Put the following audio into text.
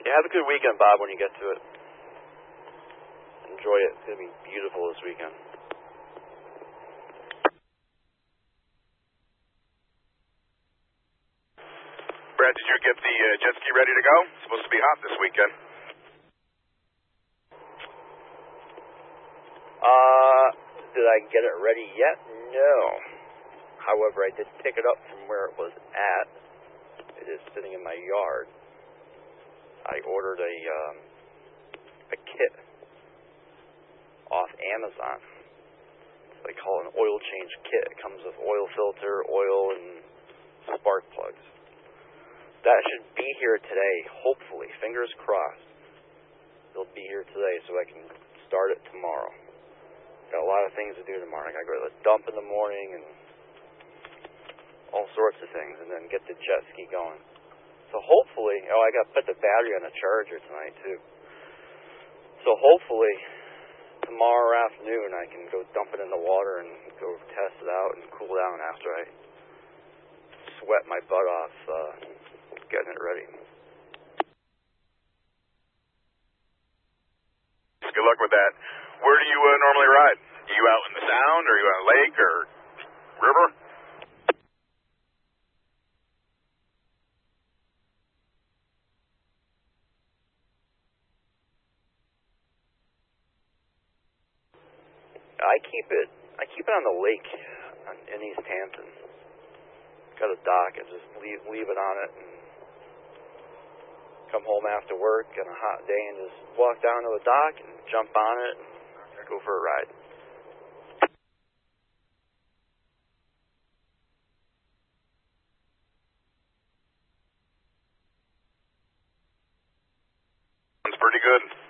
Yeah, have a good weekend, Bob, when you get to it. Enjoy it. It's going to be beautiful this weekend. Brad, did you get the jet ski ready to go? It's supposed to be hot this weekend. Did I get it ready yet? No. However, I did pick it up from where it was at. It is sitting in my yard. I ordered a kit off Amazon. They call it an oil change kit. It comes with oil filter, oil, and spark plugs. That should be here today, hopefully. Fingers crossed. It'll be here today so I can start it tomorrow. Got a lot of things to do tomorrow. I gotta go to the dump in the morning and all sorts of things, and then get the jet ski going. So hopefully, I gotta put the battery on the charger tonight too. So hopefully tomorrow afternoon I can go dump it in the water and go test it out and cool down after I sweat my butt off getting it ready. Good luck with that. Where do you normally ride? Are you out in the Sound, or are you on a lake or river? I keep it on the lake in East Hampton. Got a dock and just leave it on it and come home after work on a hot day and just walk down to the dock and jump on it and go for a ride. Sounds pretty good.